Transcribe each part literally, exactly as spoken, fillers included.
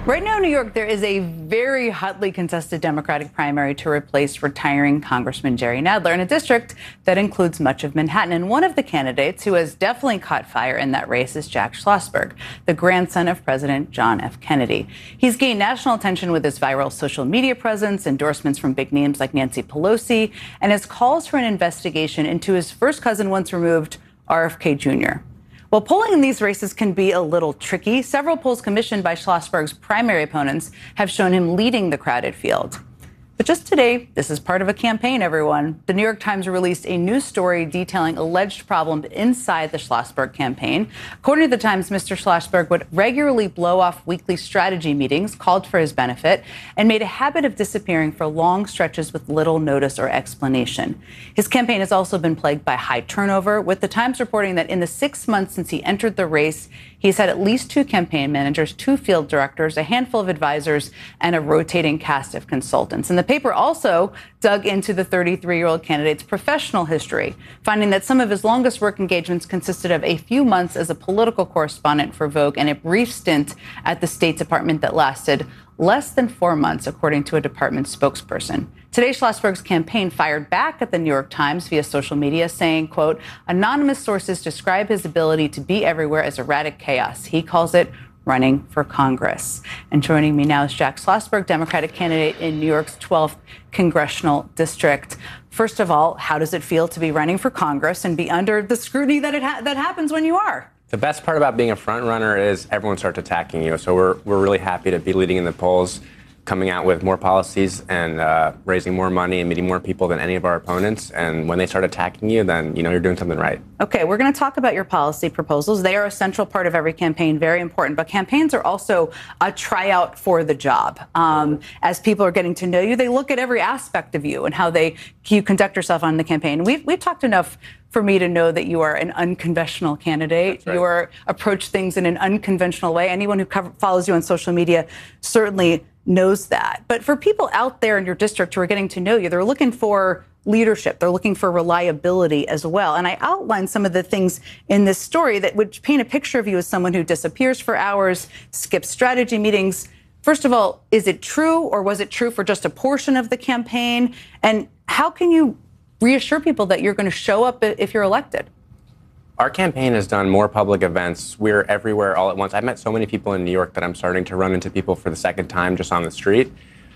Right now in New York, there is a very hotly contested Democratic primary to replace retiring Congressman Jerry Nadler in a district that includes much of Manhattan. And one of the candidates who has definitely caught fire in that race is Jack Schlossberg, the grandson of President John F. Kennedy. He's gained national attention with his viral social media presence, endorsements from big names like Nancy Pelosi, and his calls for an investigation into his first cousin once removed, R F K Junior Well, polling in these races can be a little tricky. Several polls commissioned by Schlossberg's primary opponents have shown him leading the crowded field. But just today, this is part of a campaign, everyone. The New York Times released a new story detailing alleged problems inside the Schlossberg campaign. According to the Times, Mister Schlossberg would regularly blow off weekly strategy meetings called for his benefit and made a habit of disappearing for long stretches with little notice or explanation. His campaign has also been plagued by high turnover, with the Times reporting that in the six months since he entered the race, he's had at least two campaign managers, two field directors, a handful of advisors, and a rotating cast of consultants. And the paper also dug into the thirty-three-year-old candidate's professional history, finding that some of his longest work engagements consisted of a few months as a political correspondent for Vogue and a brief stint at the State Department that lasted less than four months, according to a department spokesperson. Today, Schlossberg's campaign fired back at the New York Times via social media, saying, quote, anonymous sources describe his ability to be everywhere as erratic chaos. He calls it running for Congress. And joining me now is Jack Schlossberg, Democratic candidate in New York's twelfth congressional district. First of all, how does it feel to be running for Congress and be under the scrutiny that it ha- that happens when you are? The best part about being a front runner is everyone starts attacking you. So we're we're really happy to be leading in the polls, coming out with more policies and uh, raising more money and meeting more people than any of our opponents. And when they start attacking you, then you know you're doing something right. Okay, we're going to talk about your policy proposals. They are a central part of every campaign, very important. But campaigns are also a tryout for the job. Um, as people are getting to know you, they look at every aspect of you and how they you conduct yourself on the campaign. We've we've talked enough for me to know that you are an unconventional candidate. Right. You are approach things in an unconventional way. Anyone who cover, follows you on social media certainly knows that. But for people out there in your district who are getting to know you, they're looking for leadership. They're looking for reliability as well. And I outlined some of the things in this story that would paint a picture of you as someone who disappears for hours, skips strategy meetings. First of all, is it true, or was it true for just a portion of the campaign? And how can you reassure people that you're going to show up if you're elected? Our campaign has done more public events. We're everywhere all at once. I've met so many people in New York that I'm starting to run into people for the second time just on the street.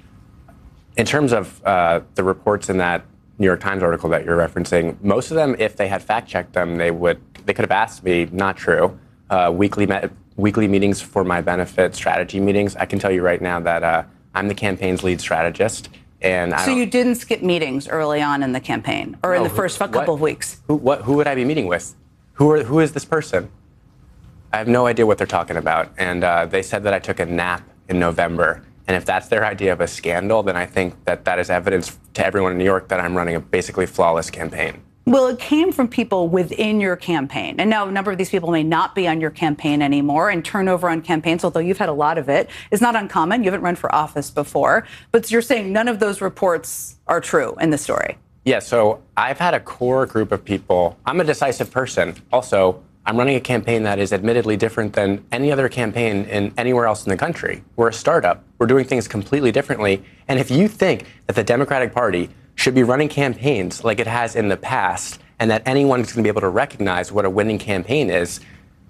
In terms of uh, the reports in that New York Times article that you're referencing, most of them, if they had fact-checked them, they would they could have asked me, not true. Uh, weekly met, weekly meetings for my benefit, strategy meetings. I can tell you right now that uh, I'm the campaign's lead strategist. And I so you didn't skip meetings early on in the campaign or no, in the first who, couple what, of weeks? Who, what, who would I be meeting with? Who are, who is this person? I have no idea what they're talking about. And uh, they said that I took a nap in November. And if that's their idea of a scandal, then I think that that is evidence to everyone in New York that I'm running a basically flawless campaign. Well, it came from people within your campaign. And now a number of these people may not be on your campaign anymore. And turnover on campaigns, although you've had a lot of it, is not uncommon. You haven't run for office before. But you're saying none of those reports are true in the story. Yeah, so I've had a core group of people. I'm a decisive person. Also, I'm running a campaign that is admittedly different than any other campaign in anywhere else in the country. We're a startup. We're doing things completely differently. And if you think that the Democratic Party should be running campaigns like it has in the past and that anyone's going to be able to recognize what a winning campaign is,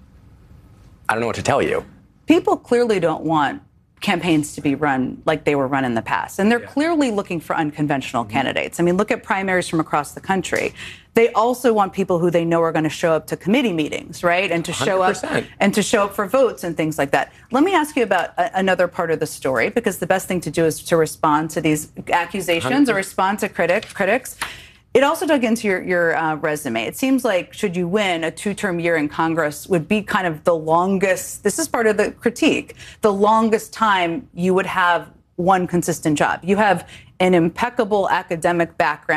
I don't know what to tell you. People clearly don't want campaigns to be run like they were run in the past. And they're yeah. clearly looking for unconventional mm-hmm. candidates. I mean, look at primaries from across the country. They also want people who they know are going to show up to committee meetings, right? And to show one hundred percent. up and to show up for votes and things like that. Let me ask you about a, another part of the story, because the best thing to do is to respond to these accusations one hundred percent. Or respond to critic, critics. It also dug into your, your uh, resume. It seems like, should you win, a two-term year in Congress would be kind of the longest, this is part of the critique, the longest time you would have one consistent job. You have an impeccable academic background.